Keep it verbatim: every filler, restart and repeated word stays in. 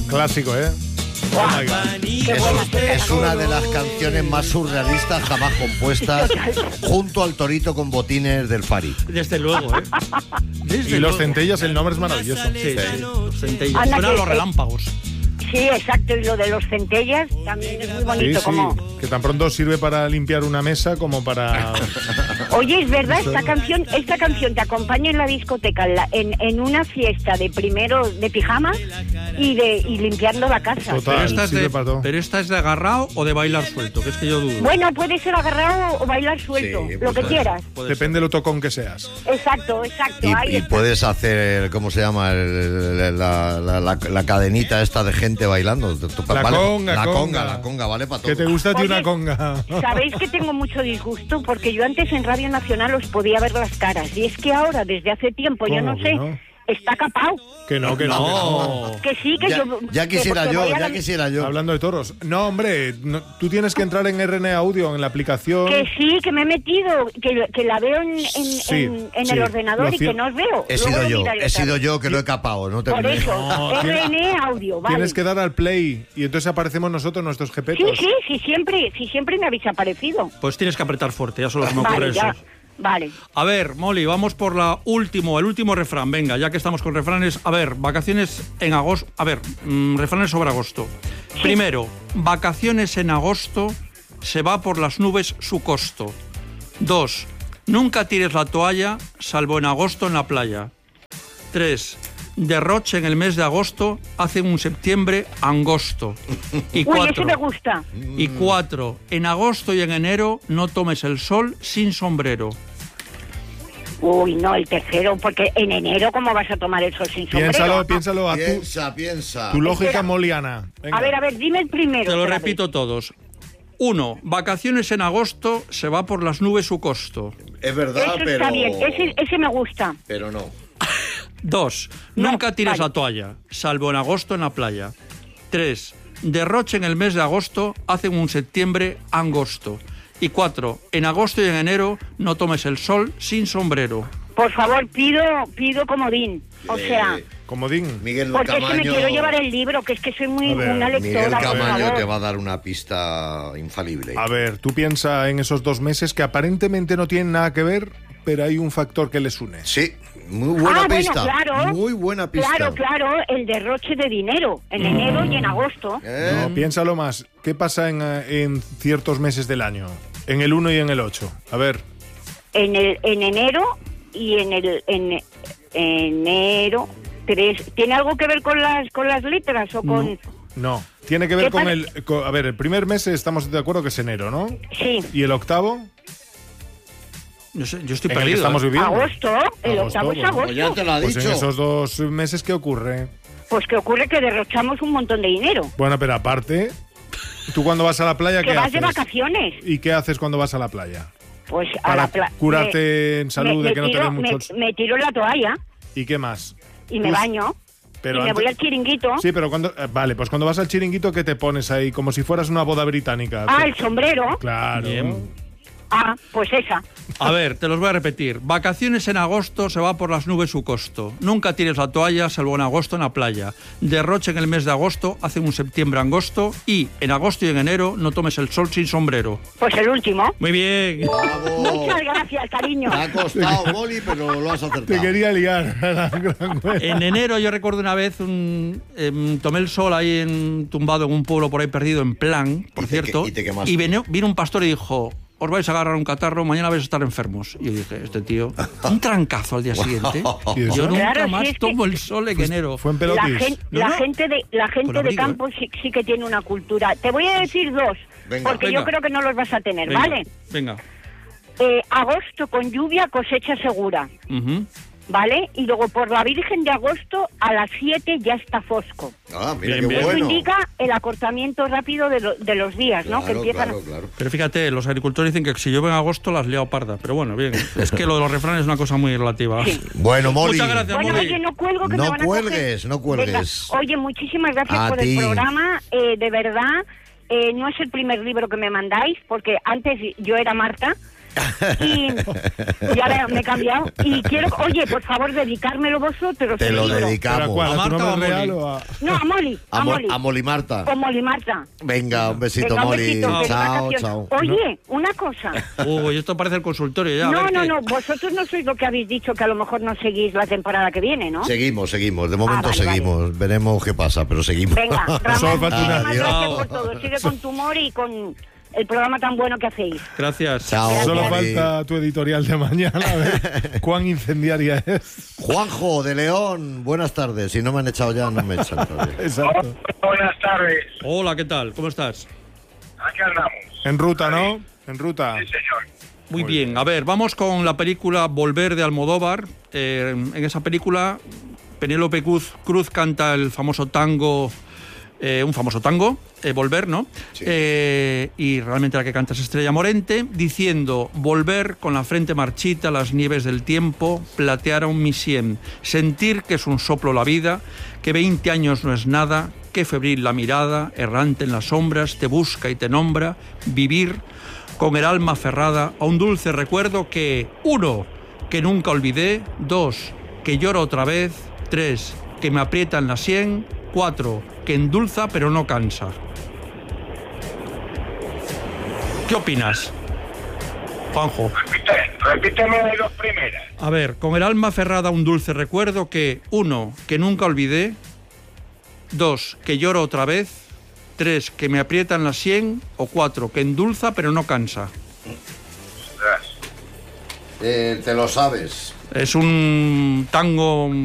Clásico, ¿eh? Oh my God. Es, es una de las canciones más surrealistas jamás compuestas, junto al torito con botines del Fari. Desde luego, ¿eh? Desde y los luego. centellas, el nombre es maravilloso. Sí, sí, los centellas. Anda, Suenan que- los relámpagos. Sí, exacto, y lo de los centellas también es muy Sí, bonito. sí, Como... que tan pronto sirve para limpiar una mesa como para... Oye, es verdad, esta canción esta canción te acompaña en la discoteca, en, la- en, en una fiesta de primero de pijama y de y limpiando la casa. Total. Pero esta, es sirve de, para todo. pero esta es de agarrado o de bailar suelto, que es que yo dudo. Bueno, puede ser agarrado o bailar suelto, Sí, lo pues que sí. quieras. Puede Depende de lo tocón que seas. Exacto, exacto. Y, ahí y está. puedes hacer, ¿cómo se llama? El- la, la, la, la cadenita esta de gente bailando. La Vale, conga, la conga. conga, la conga, vale para todo. ¿Qué te gusta a ti Oye, una conga? Sabéis que tengo mucho disgusto porque yo antes en Radio Nacional os podía ver las caras y es que ahora, desde hace tiempo, yo ¿Cómo no que sé, no? está capao. Que no, que no. No. Que sí, que Ya, yo... ya que quisiera porque yo, voy a ya la- quisiera yo. Hablando de toros. No, hombre, no, tú tienes que entrar en R N A Audio, en la aplicación. Que sí, que me he metido, que, que la veo en, en, Sí, en, en sí, el ordenador lo y que cier- no os veo. He Luego sido lo yo, miraré he otra sido vez. yo que lo he capado, no te Por olvides. eso, No, R N A Audio, vale. Tienes que dar al play y entonces aparecemos nosotros, nuestros Sí, jepetos. sí, sí, siempre, sí, siempre me habéis aparecido. Pues tienes que apretar fuerte, ya solo se me ocurre Vale, eso. ya, vale. A ver, Molly, vamos por la último, el último refrán. Venga, ya que estamos con refranes. A ver, vacaciones en agosto. A ver, mm, refranes sobre agosto. Primero, vacaciones en agosto, se va por las nubes su costo. Dos, nunca tires la toalla, salvo en agosto en la playa. Tres, derroche en el mes de agosto, hace un septiembre angosto. Y Uy, cuatro, ese me gusta. y cuatro, en agosto y en enero no tomes el sol sin sombrero. Uy, no, el tercero, porque en enero, ¿cómo vas a tomar el sol sin sombrero? Piénsalo, piénsalo a tu, Piensa, piensa. tu lógica Espera. moliana. Venga. A ver, a ver, dime el primero. Te lo otra vez. repito todos. Uno, vacaciones en agosto, se va por las nubes su costo. Es verdad, Eso pero... está bien, ese, ese me gusta. Pero no. Dos, No, nunca tires vale. la toalla, salvo en agosto en la playa. Tres, derroche en el mes de agosto, hace un septiembre angosto. Y cuatro, en agosto y en enero no tomes el sol sin sombrero. Por favor, pido, pido comodín. O Eh, sea, Comodín. Miguel porque es que me Camaño... quiero llevar el libro, que es que soy muy A ver, una Miguel lectora, por Camaño favor. te va a dar una pista infalible. A ver, tú piensa en esos dos meses que aparentemente no tienen nada que ver, pero hay un factor que les une. Sí, muy buena ah, pista. bueno, claro. Muy buena pista. Claro, claro, el derroche de dinero en enero y en agosto. ¿Eh? No, piénsalo más. ¿Qué pasa en, eh, en ciertos meses del año? En el uno y en el ocho. A ver, En el en enero y en el en enero tres. ¿Tiene algo que ver con las con las letras o con no. Tiene que ver ¿Qué con pasa? el... con- a ver, el primer mes estamos de acuerdo que es enero, ¿no? sí, ¿Y el octavo? Yo, sé- yo estoy En el que perdido. estamos ¿eh? viviendo. agosto, el Agosto, octavo es bueno, agosto. Pues ya te lo ha Pues dicho. en esos dos meses, ¿qué ocurre? Pues que ocurre que derrochamos un montón de dinero. Bueno, pero aparte, ¿tú cuando vas a la playa Que qué vas haces? de vacaciones. ¿Y qué haces cuando vas a la playa? Pues a Para la playa. curarte en salud de que no te den me, muchos- me tiro en la toalla ¿Y qué más? y me Pues- baño. Pero y me antes- voy al chiringuito. Sí, pero cuando... eh, vale, pues cuando vas al chiringuito, ¿qué te pones ahí? Como si fueras una boda británica. Ah, el sombrero. Claro. Bien. Ah, pues esa. A ver, te los voy a repetir. Vacaciones en agosto, se va por las nubes su costo. Nunca tires la toalla, salvo en agosto en la playa. Derroche en el mes de agosto, hace un septiembre angosto. Y en agosto y en enero no tomes el sol sin sombrero. Pues el último. Muy bien. Bravo. Muchas gracias, cariño. Te ha costado, Moli, pero lo has acertado. Te quería liar. la gran güey. En enero yo recuerdo una vez, un, em, tomé el sol ahí en, tumbado en un pueblo por ahí perdido, en plan, por Y te cierto. que- y te quemaste. y vino, vino un pastor y dijo... Os vais a agarrar un catarro, mañana vais a estar enfermos. Y yo dije, este tío, un trancazo al día siguiente. ¿Y eso? Yo nunca Claro, sí, más es que- tomo el sol en enero. Fue en La, pelotis. gen- No, la no. gente de la Con gente de abrigo, campo sí, sí que tiene una cultura. Te voy a decir dos, Venga. porque Venga. yo creo que no los vas a tener, Venga, ¿vale? Venga. Eh, agosto con lluvia, cosecha segura, Ujú. ¿vale? Y luego por la Virgen de agosto a las siete ya está fosco. Ah, mira Bien, qué bien. Eso bueno. indica el acortamiento rápido de, lo- de los días, ¿no? Que Claro, empiezan. claro, claro. Pero fíjate, los agricultores dicen que si llueve en agosto las liado parda. Pero bueno, bien. Es que lo de los refranes es una cosa muy relativa. Sí. Bueno, Moli. Muchas gracias, Bueno, Moli. oye, no cuelgo que No me van a coger. cuelgues, no cuelgues. Venga. Oye, muchísimas gracias A por ti. el programa. Eh, de verdad, eh, no es el primer libro que me mandáis, porque antes yo era Marta. Y ya me he cambiado. Y quiero, oye, por favor, dedicármelo vosotros. Te lo libro. dedicamos. ¿Pero cuál? ¿A ¿A tu Marta o a nombre real Molly? o a...? No, a Molly. A, A, Mo- Molly. a Molly Marta. Con Molly Marta. Venga, un besito, Venga, un Molly. besito, feliz Chao, vacaciones. chao. Oye, una cosa. Uy, esto parece el consultorio ya. a No, ver no, qué- no, vosotros no sois lo que habéis dicho, que a lo mejor no seguís la temporada que viene, ¿no? Seguimos, seguimos. De momento Ah, vale, seguimos. Veremos qué pasa, pero seguimos. Venga, Solo Ramón, falta una. muchísimas gracias Adiós. por todo. Sigue con tu humor y con el programa tan bueno que hacéis. Gracias. Chao. Solo Molly. falta tu editorial de mañana, a ver cuán incendiaria es. Juanjo de León, buenas tardes. Si no me han echado ya, no me echan todavía. Exacto. Buenas tardes, Hola, ¿qué tal? ¿Cómo estás? aquí andamos. En ruta, ¿no? En ruta. Sí, señor. Muy bien. A ver, vamos con la película Volver de Almodóvar. Eh, en esa película, Penélope Cruz, Cruz canta el famoso tango, eh, un famoso tango, eh, Volver, ¿no? Sí. Eh, y realmente la que canta es Estrella Morente, diciendo: volver con la frente marchita, las nieves del tiempo platearon mi sien. Sentir que es un soplo la vida, que veinte años no es nada, que febril la mirada, errante en las sombras, te busca y te nombra, vivir con el alma aferrada a un dulce recuerdo que, uno, que nunca olvidé, dos, que lloro otra vez, tres, que me aprieta en la sien, cuatro, que endulza pero no cansa. ¿Qué opinas, Juanjo? Repite, repíteme las dos primeras. A ver, con el alma aferrada a un dulce recuerdo que, uno, que nunca olvidé, dos, que lloro otra vez, tres, que me aprieta en la sien, o cuatro, que endulza pero no cansa. Eh, te lo sabes. Es un tango